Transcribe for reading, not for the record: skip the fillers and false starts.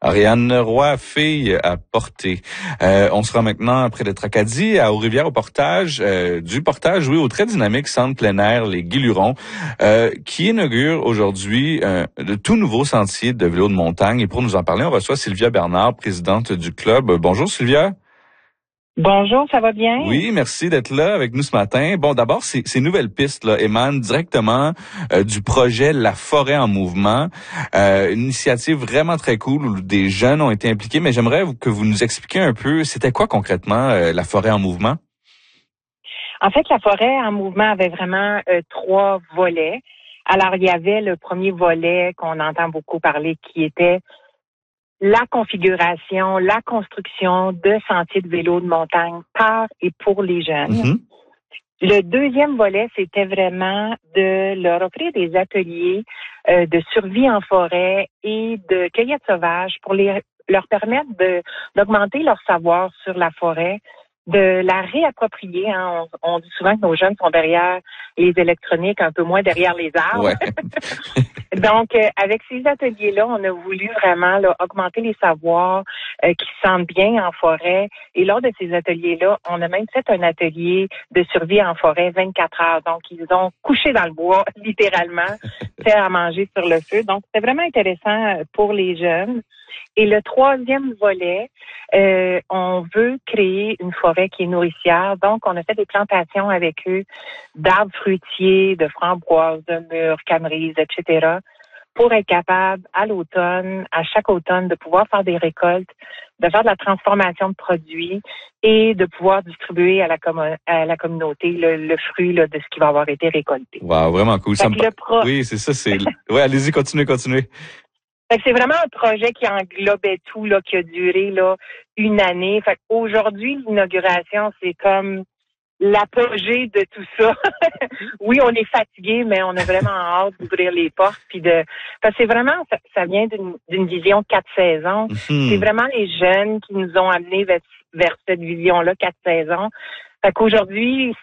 Ariane Roy, fille à porter. On sera maintenant près de Tracadie, à Aux-Rivières, au portage, au très dynamique centre plein air, les Guilurons, qui inaugure aujourd'hui de tout nouveau sentier de vélo de montagne. Et pour nous en parler, on reçoit Sylvia Bernard, présidente du club. Bonjour Sylvia. Bonjour, ça va bien? Oui, merci d'être là avec nous ce matin. Bon, d'abord, ces nouvelles pistes là émanent directement du projet La Forêt en mouvement, une initiative vraiment très cool où des jeunes ont été impliqués. Mais j'aimerais que vous nous expliquiez un peu, c'était quoi concrètement La Forêt en mouvement? En fait, La Forêt en mouvement avait vraiment 3 volets. Alors, il y avait le premier volet qu'on entend beaucoup parler qui était la configuration, la construction de sentiers de vélo de montagne par et pour les jeunes. Mm-hmm. Le deuxième volet, c'était vraiment de leur offrir des ateliers de survie en forêt et de cueillette sauvage pour leur permettre d'augmenter leur savoir sur la forêt, de la réapproprier. Hein. On dit souvent que nos jeunes sont derrière les électroniques, un peu moins derrière les arbres. Ouais. Donc, avec ces ateliers-là, on a voulu vraiment augmenter les savoirs qui se sentent bien en forêt. Et lors de ces ateliers-là, on a même fait un atelier de survie en forêt 24 heures. Donc, ils ont couché dans le bois, littéralement, fait à manger sur le feu. Donc, c'était vraiment intéressant pour les jeunes. Et le troisième volet, on veut créer une forêt qui est nourricière. Donc, on a fait des plantations avec eux d'arbres fruitiers, de framboises, de mûres, camerises, etc., pour être capable, à l'automne, à chaque automne, de pouvoir faire des récoltes, de faire de la transformation de produits et de pouvoir distribuer à la communauté le fruit de ce qui va avoir été récolté. Wow, vraiment cool. Oui, c'est ça. Ouais, allez-y, continuez. Fait que c'est vraiment un projet qui englobait tout, qui a duré une année. Fait qu'aujourd'hui, l'inauguration, c'est comme l'apogée de tout ça. Oui, on est fatigué, mais on a vraiment hâte d'ouvrir les portes parce que c'est vraiment, ça vient d'une vision 4 saisons. Mm-hmm. C'est vraiment les jeunes qui nous ont amenés vers cette vision-là, 4 saisons. Fait qu'aujourd'hui,